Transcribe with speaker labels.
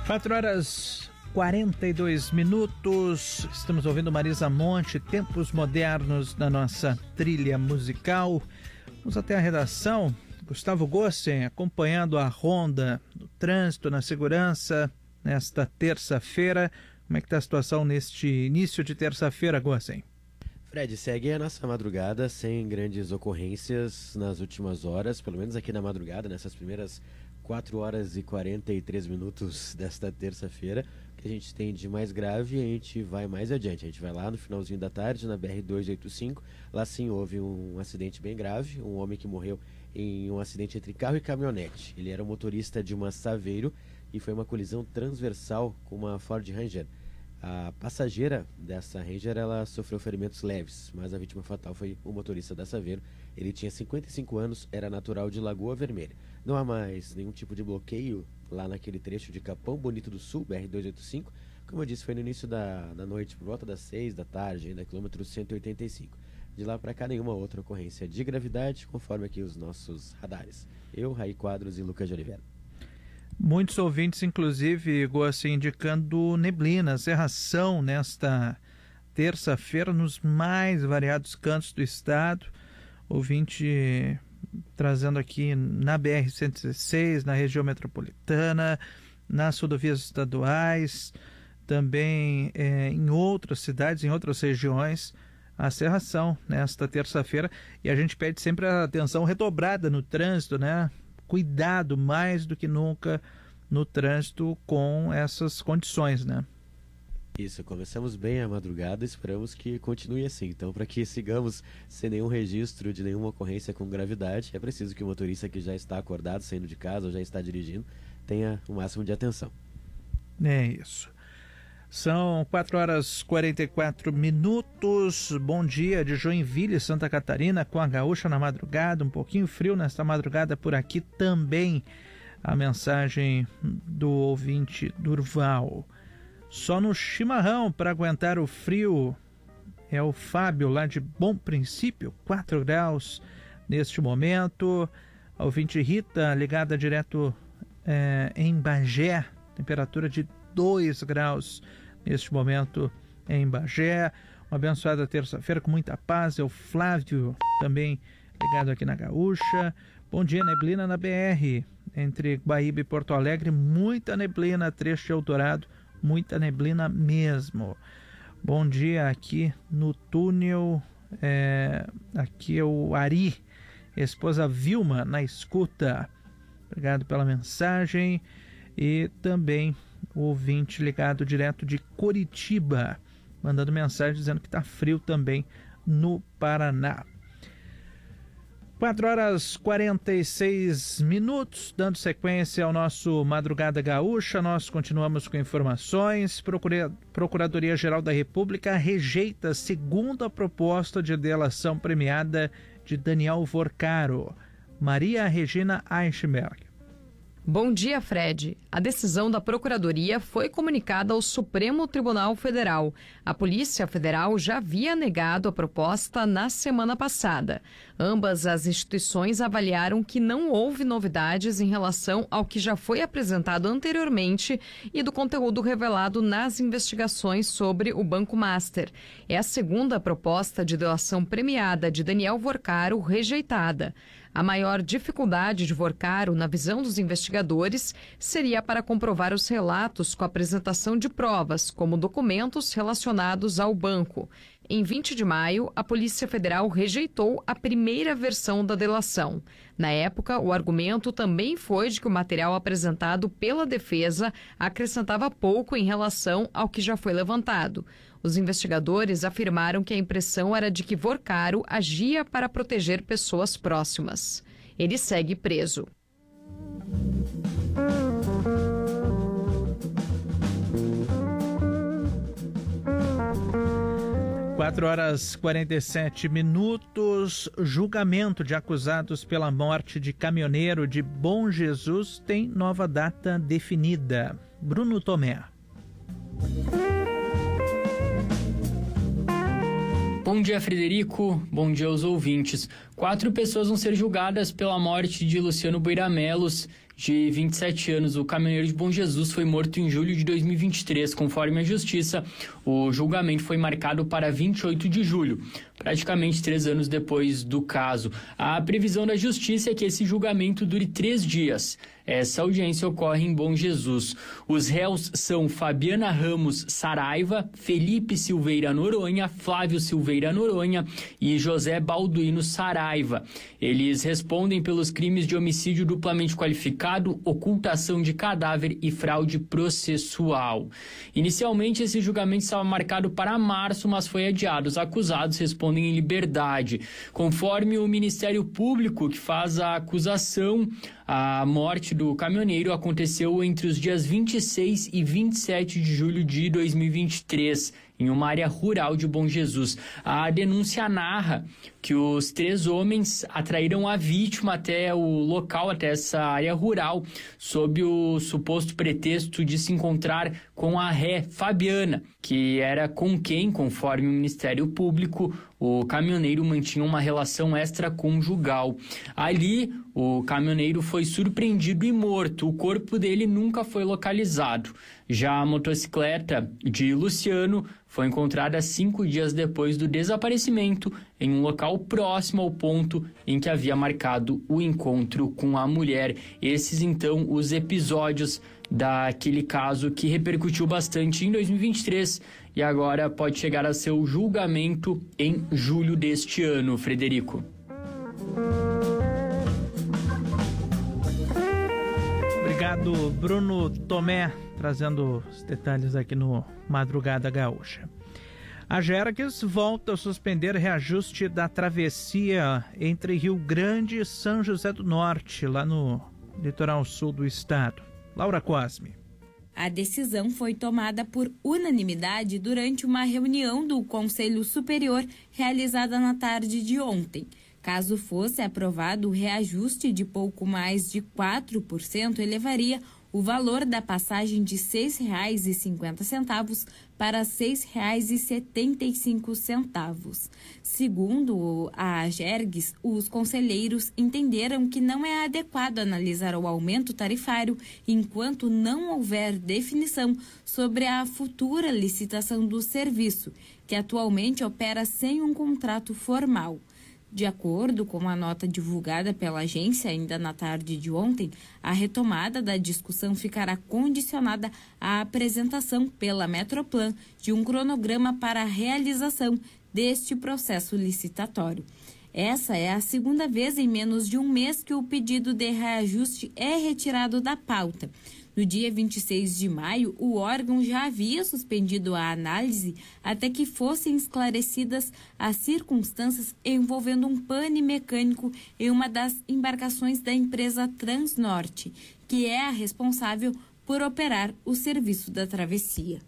Speaker 1: 4h42. Estamos ouvindo Marisa Monte, Tempos Modernos, na nossa trilha musical. Vamos até a redação. Gustavo Gossen acompanhando a ronda do trânsito na segurança nesta terça-feira. Como é que está a situação neste início de terça-feira, Gossen?
Speaker 2: Fred, segue a nossa madrugada sem grandes ocorrências nas últimas horas, pelo menos aqui na madrugada, nessas primeiras 4h43 desta terça-feira. O que a gente tem de mais grave, a gente vai mais adiante. A gente vai lá no finalzinho da tarde, na BR-285. Lá sim houve um acidente bem grave, um homem que morreu em um acidente entre carro e caminhonete. Ele era o motorista de uma Saveiro e foi uma colisão transversal com uma Ford Ranger. A passageira dessa Ranger, ela sofreu ferimentos leves, mas a vítima fatal foi o motorista da Saveiro. Ele tinha 55 anos, era natural de Lagoa Vermelha. Não há mais nenhum tipo de bloqueio lá naquele trecho de Capão Bonito do Sul, BR-285. Como eu disse, foi no início da noite, por volta das 6 da tarde, ainda quilômetro 185. De lá para cá, nenhuma outra ocorrência de gravidade, conforme aqui os nossos radares. Eu, Raí Quadros e Lucas de Oliveira.
Speaker 1: Muitos ouvintes, inclusive, Gossi, indicando neblina, cerração nesta terça-feira nos mais variados cantos do estado. Ouvinte trazendo aqui na BR-116, na região metropolitana, nas rodovias estaduais, também em outras cidades, em outras regiões, a cerração nesta terça-feira. E a gente pede sempre a atenção redobrada no trânsito, né? Cuidado mais do que nunca no trânsito com essas condições, né?
Speaker 2: Isso, começamos bem a madrugada, esperamos que continue assim. Então, para que sigamos sem nenhum registro de nenhuma ocorrência com gravidade, é preciso que o motorista que já está acordado, saindo de casa ou já está dirigindo, tenha o máximo de atenção.
Speaker 1: É isso. São 4h44. Bom dia de Joinville, Santa Catarina, com a Gaúcha na madrugada. Um pouquinho frio nesta madrugada por aqui também. A mensagem do ouvinte Durval. Só no chimarrão para aguentar o frio. É o Fábio lá de Bom Princípio, 4 graus neste momento. A ouvinte Rita, ligada direto em Bagé, temperatura de 2 graus neste momento em Bagé. Uma abençoada terça-feira com muita paz. É o Flávio, também ligado aqui na Gaúcha. Bom dia, neblina na BR, entre Guaíba e Porto Alegre. Muita neblina, trecho de Eldorado, muita neblina mesmo. Bom dia aqui no túnel. Aqui é o Ari, esposa Vilma, na escuta. Obrigado pela mensagem. E também o ouvinte ligado direto de Coritiba, mandando mensagem dizendo que está frio também no Paraná. 4h46, dando sequência ao nosso Madrugada Gaúcha. Nós continuamos com informações. Procuradoria-Geral da República rejeita a segunda proposta de delação premiada de Daniel Vorcaro. Maria Regina Eichberg.
Speaker 3: Bom dia, Fred. A decisão da Procuradoria foi comunicada ao Supremo Tribunal Federal. A Polícia Federal já havia negado a proposta na semana passada. Ambas as instituições avaliaram que não houve novidades em relação ao que já foi apresentado anteriormente e do conteúdo revelado nas investigações sobre o Banco Master. É a segunda proposta de delação premiada de Daniel Vorcaro rejeitada. A maior dificuldade de Vorcaro, na visão dos investigadores, seria para comprovar os relatos com a apresentação de provas, como documentos relacionados ao banco. Em 20 de maio, a Polícia Federal rejeitou a primeira versão da delação. Na época, o argumento também foi de que o material apresentado pela defesa acrescentava pouco em relação ao que já foi levantado. Os investigadores afirmaram que a impressão era de que Vorcaro agia para proteger pessoas próximas. Ele segue preso.
Speaker 1: 4h47. Julgamento de acusados pela morte de caminhoneiro de Bom Jesus tem nova data definida. Bruno Tomé.
Speaker 4: Bom dia, Frederico. Bom dia aos ouvintes. 4 pessoas vão ser julgadas pela morte de Luciano Boiramelos de 27 anos. O caminhoneiro de Bom Jesus foi morto em julho de 2023. Conforme a Justiça, o julgamento foi marcado para 28 de julho, praticamente 3 anos depois do caso. A previsão da Justiça é que esse julgamento dure 3 dias. Essa audiência ocorre em Bom Jesus. Os réus são Fabiana Ramos Saraiva, Felipe Silveira Noronha, Flávio Silveira Noronha e José Balduino Saraiva. Eles respondem pelos crimes de homicídio duplamente qualificado, ocultação de cadáver e fraude processual. Inicialmente, esse julgamento estava marcado para março, mas foi adiado. Os acusados respondem em liberdade. Conforme o Ministério Público, que faz a acusação, a morte do caminhoneiro aconteceu entre os dias 26 e 27 de julho de 2023, em uma área rural de Bom Jesus. A denúncia narra que os 3 homens atraíram a vítima até o local, até essa área rural, sob o suposto pretexto de se encontrar com a ré Fabiana, que era com quem, conforme o Ministério Público, o caminhoneiro mantinha uma relação extraconjugal. Ali, o caminhoneiro foi surpreendido e morto. O corpo dele nunca foi localizado. Já a motocicleta de Luciano foi encontrada 5 dias depois do desaparecimento, em um local próximo ao ponto em que havia marcado o encontro com a mulher. Esses, então, os episódios daquele caso que repercutiu bastante em 2023 e agora pode chegar a seu julgamento em julho deste ano, Frederico.
Speaker 1: Obrigado, Bruno Tomé, trazendo os detalhes aqui no Madrugada Gaúcha. A Gerges volta a suspender reajuste da travessia entre Rio Grande e São José do Norte, lá no litoral sul do estado. Laura Cosme.
Speaker 5: A decisão foi tomada por unanimidade durante uma reunião do Conselho Superior realizada na tarde de ontem. Caso fosse aprovado, o reajuste de pouco mais de 4% elevaria o valor da passagem de R$ 6,50 para R$ 6,75. Segundo a Gerges, os conselheiros entenderam que não é adequado analisar o aumento tarifário enquanto não houver definição sobre a futura licitação do serviço, que atualmente opera sem um contrato formal. De acordo com a nota divulgada pela agência ainda na tarde de ontem, a retomada da discussão ficará condicionada à apresentação pela Metroplan de um cronograma para a realização deste processo licitatório. Essa é a segunda vez em menos de um mês que o pedido de reajuste é retirado da pauta. No dia 26 de maio, o órgão já havia suspendido a análise até que fossem esclarecidas as circunstâncias envolvendo um pane mecânico em uma das embarcações da empresa Transnorte, que é a responsável por operar o serviço da travessia.